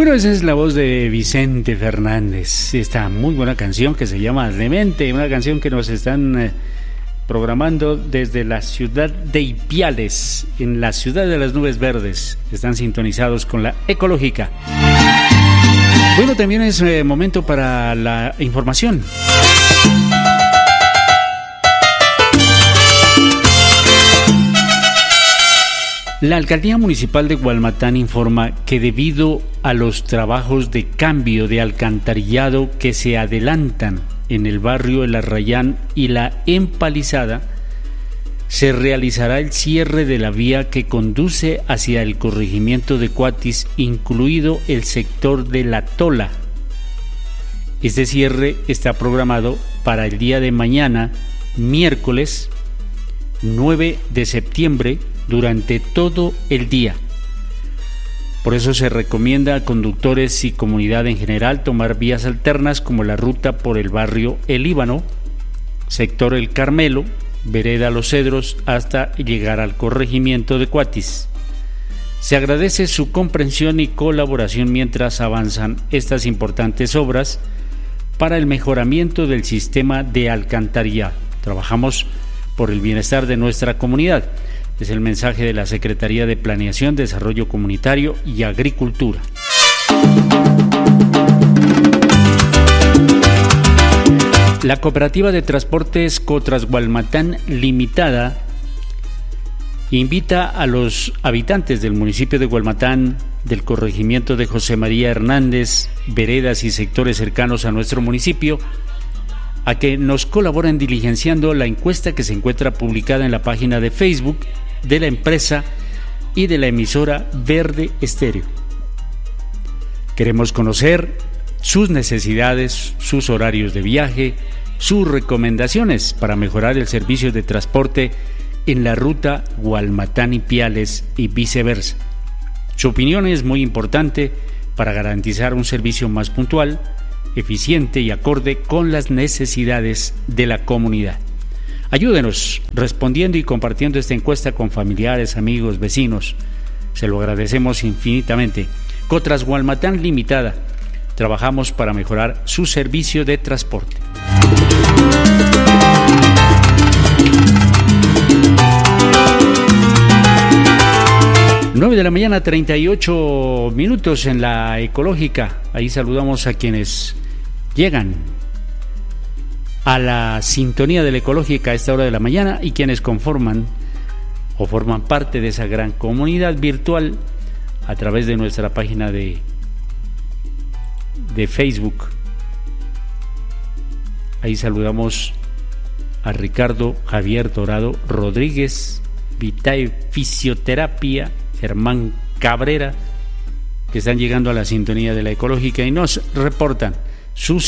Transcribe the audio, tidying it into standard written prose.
Bueno, esa es la voz de Vicente Fernández. Esta muy buena canción que se llama Demente, una canción que nos están programando desde la ciudad de Ipiales, en la ciudad de las nubes verdes. Están sintonizados con la Ecológica. Bueno, también es momento para la información. La Alcaldía Municipal de Gualmatán informa que debido a los trabajos de cambio de alcantarillado que se adelantan en el barrio El Arrayán y La Empalizada, se realizará el cierre de la vía que conduce hacia el corregimiento de Cuatis, incluido el sector de La Tola. Este cierre está programado para el día de mañana, miércoles 9 de septiembre, durante todo el día. Por eso se recomienda a conductores y comunidad en general tomar vías alternas como la ruta por el barrio El Líbano, sector El Carmelo, vereda Los Cedros, hasta llegar al corregimiento de Cuatis. Se agradece su comprensión y colaboración mientras avanzan estas importantes obras para el mejoramiento del sistema de alcantarillado. Trabajamos por el bienestar de nuestra comunidad. Es el mensaje de la Secretaría de Planeación, Desarrollo Comunitario y Agricultura. La Cooperativa de Transportes Cotras Gualmatán Limitada invita a los habitantes del municipio de Gualmatán, del corregimiento de José María Hernández, veredas y sectores cercanos a nuestro municipio, a que nos colaboren diligenciando la encuesta que se encuentra publicada en la página de Facebook de la empresa y de la emisora Verde Estéreo. Queremos conocer sus necesidades, sus horarios de viaje, sus recomendaciones para mejorar el servicio de transporte en la ruta Gualmatán-Ipiales y viceversa. Su opinión es muy importante para garantizar un servicio más puntual, eficiente y acorde con las necesidades de la comunidad. Ayúdenos respondiendo y compartiendo esta encuesta con familiares, amigos, vecinos. Se lo agradecemos infinitamente. Cotras Gualmatán Limitada. Trabajamos para mejorar su servicio de transporte. 9 de la mañana, 38 minutos en la Ecológica. Ahí saludamos a quienes llegan a la sintonía de la Ecológica a esta hora de la mañana y quienes conforman o forman parte de esa gran comunidad virtual a través de nuestra página de Facebook. Ahí saludamos a Ricardo Javier Dorado Rodríguez, Vitae Fisioterapia, Germán Cabrera, que están llegando a la sintonía de la Ecológica y nos reportan su